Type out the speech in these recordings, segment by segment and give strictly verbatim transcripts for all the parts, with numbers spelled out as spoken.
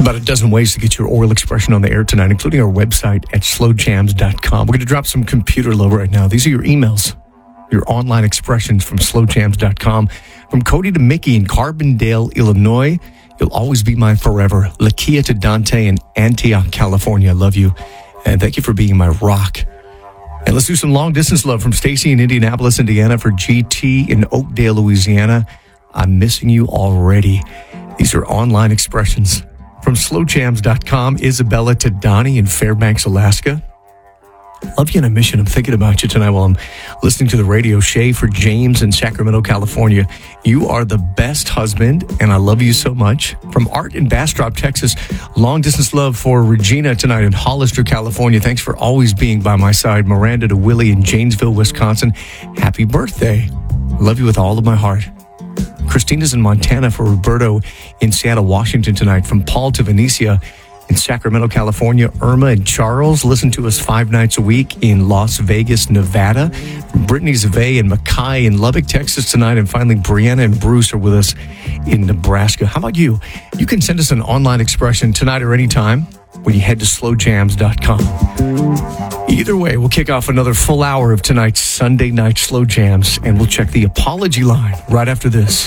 about a dozen ways to get your oral expression on the air tonight, including our website at slow jams dot com. We're going to drop some computer love right now. These are your emails, your online expressions from slow jams dot com. From Cody to Mickey in Carbondale, Illinois, you'll always be mine forever. Lakia to Dante in Antioch, California, I love you. And thank you for being my rock. And let's do some long distance love from Stacy in Indianapolis, Indiana, for G T in Oakdale, Louisiana. I'm missing you already. These are online expressions. From slow jams dot com, Isabella to Donnie in Fairbanks, Alaska. Love you and I miss you. I'm thinking about you tonight while I'm listening to the radio. Shay for James in Sacramento, California. You are the best husband, and I love you so much. From Art in Bastrop, Texas. Long distance love for Regina tonight in Hollister, California. Thanks for always being by my side. Miranda to Willie in Janesville, Wisconsin. Happy birthday. Love you with all of my heart. Christina's in Montana for Roberto in Seattle, Washington tonight. From Paul to Venetia in Sacramento, California. Irma and Charles listen to us five nights a week in Las Vegas, Nevada. From Brittany Zave and Mackay in Lubbock, Texas tonight. And finally, Brianna and Bruce are with us in Nebraska. How about you? You can send us an online expression tonight or anytime when you head to slow jams dot com. Either way, we'll kick off another full hour of tonight's Sunday Night Slow Jams, and we'll check the apology line right after this.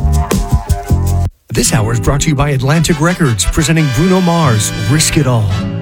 This hour is brought to you by Atlantic Records, presenting Bruno Mars' Risk It All.